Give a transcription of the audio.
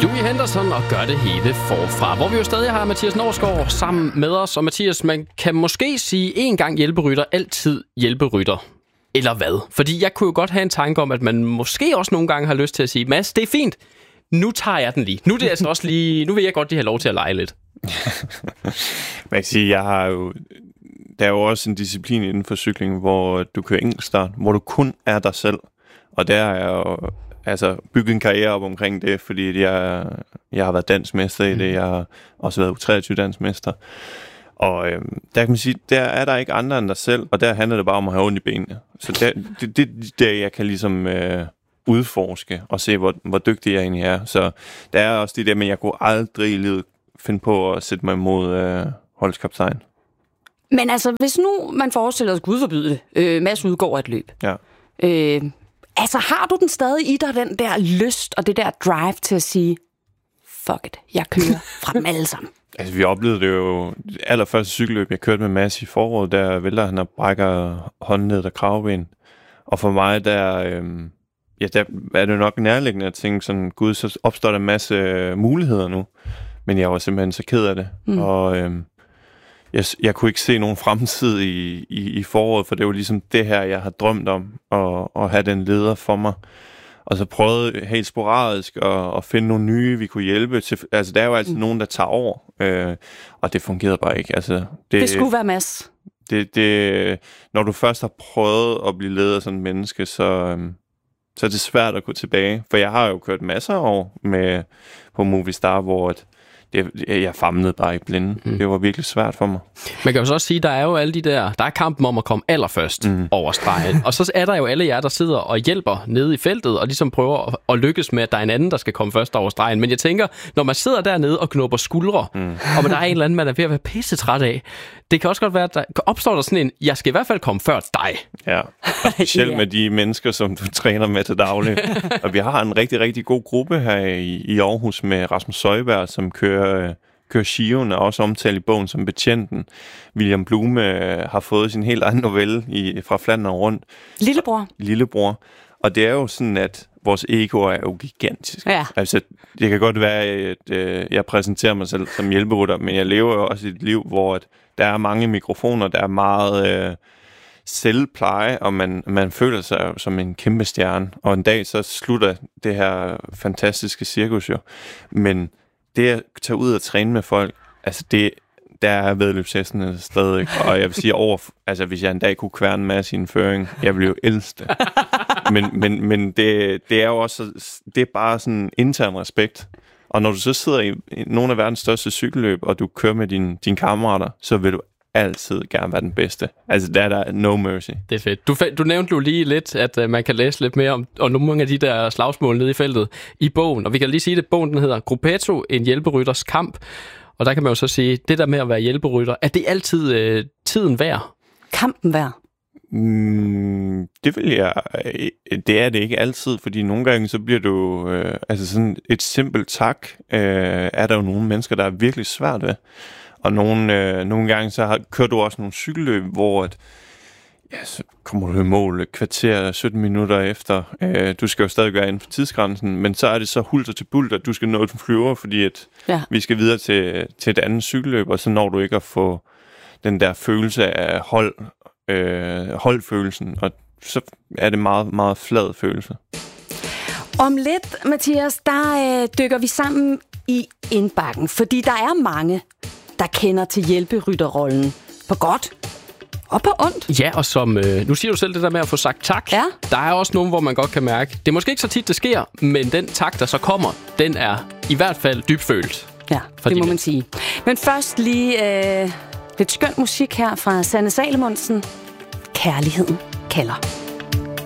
Louis Henderson og gør det hele forfra. Hvor vi jo stadig har Mathias Norsgaard sammen med os. Og Mathias, man kan måske sige en gang hjælperytter, altid hjælperytter. Eller hvad? Fordi jeg kunne jo godt have en tanke om, at man måske også nogle gange har lyst til at sige, Mads, det er fint. Nu tager jeg den lige. Nu er det altså også lige. Nu vil jeg godt lige have lov til at lege lidt. Man kan sige, der er jo også en disciplin inden for cykling, hvor du kører enkeltstart, hvor du kun er dig selv. Og der er jo bygget en karriere op omkring det, fordi jeg har været dansmester i det. Jeg har også været U23-dansmester. Og der kan man sige, der er der ikke andre end dig selv, og der handler det bare om at have ondt i benene. Så det jeg kan ligesom udforske og se, hvor dygtig jeg egentlig er. Så der er også det der, men jeg kunne aldrig i livet finde på at sætte mig imod holdskaptajn. Men altså, hvis nu man forestiller sig, Gud forbyde det, Mads udgår et løb. Ja. Har du den stadig i dig, den der lyst og det der drive til at sige, fuck it, jeg kører fra dem alle sammen? Altså, vi oplevede det jo allerførste cykelløb, jeg kørte med Mads i foråret, der vælter han og brækker håndledet og kravben. Og for mig, der er det nok nærliggende at tænke sådan, gud, så opstår der en masse muligheder nu. Men jeg var simpelthen så ked af det. Og jeg kunne ikke se nogen fremtid i foråret, for det var ligesom det her, jeg har drømt om, at have den leder for mig. Og så prøvede helt sporadisk at finde nogle nye, vi kunne hjælpe til. Altså, der er jo altid nogen, der tager over, og det fungerede bare ikke. Altså, det skulle være Mads. Når du først har prøvet at blive leder af sådan et menneske, så er det svært at gå tilbage. For jeg har jo kørt masser af år på Movistar, hvor jeg famlede bare i blinde. Det var virkelig svært for mig. Man kan jo så også sige, der er jo alle de der er kampen om at komme allerførst over stregen. Og så er der jo alle jer, der sidder og hjælper nede i feltet, og ligesom prøver at lykkes med, at der er en anden, der skal komme først over stregen. Men jeg tænker, når man sidder dernede og knupper skuldre, og der er en eller anden, man er ved at være pissetræt af, det kan også godt være, at der opstår der sådan en, jeg skal i hvert fald komme før dig. Ja, og specielt med de mennesker, som du træner med til daglig. Og vi har en rigtig, rigtig god gruppe her i Aarhus med Rasmus Søjberg, som kører Skiven, og også omtalt i bogen som betjenten. William Blume har fået sin helt egen novelle fra Flandern rundt. Lillebror. Og det er jo sådan, at vores ego er jo gigantisk. Ja. Altså, det kan godt være, at jeg præsenterer mig selv som hjælperytter, men jeg lever jo også et liv, hvor der er mange mikrofoner, der er meget selvpleje, og man føler sig som en kæmpe stjerne. Og en dag så slutter det her fantastiske cirkus jo. Men det at tage ud og træne med folk, altså der er vedløbshesten stadig. Og jeg vil sige hvis jeg en dag kunne kværne en masse i en føring, jeg ville jo elske det. Men det er jo også, det er bare sådan intern respekt. Og når du så sidder i nogle af verdens største cykelløb, og du kører med dine kammerater, så vil du altid gerne være den bedste. Altså, der er no mercy. Det er fedt. Du nævnte jo lige lidt, at man kan læse lidt mere om nogle af de der slagsmål nede i feltet i bogen. Og vi kan lige sige, at bogen den hedder Gruppetto, en hjælperytters kamp. Og der kan man jo så sige, det der med at være hjælperytter, er det altid tiden værd? Kampen værd? Det er det ikke altid, fordi nogle gange så bliver du, sådan et simpelt tak, er der jo nogle mennesker, der er virkelig svært ved. Og nogle gange så kører du også nogle cykelløb, hvor så kommer du i mål kvarter 17 minutter efter. Du skal jo stadig gøre inden for tidsgrænsen, men så er det så hulter til bulter, at du skal nå til flyver, fordi vi skal videre til et andet cykelløb, og så når du ikke at få den der følelse af holdfølelsen, og så er det meget, meget flad følelse. Om lidt, Mathias, der dykker vi sammen i indbakken, fordi der er mange, der kender til hjælperytterrollen på godt og på ondt. Ja, og som nu siger du selv det der med at få sagt tak. Ja. Der er også nogen, hvor man godt kan mærke, det er måske ikke så tit, det sker, men den tak, der så kommer, den er i hvert fald dybfølt. Ja, det må man sige. Men først lige lidt skønt musik her fra Sanne Salomonsen. Kærligheden kalder.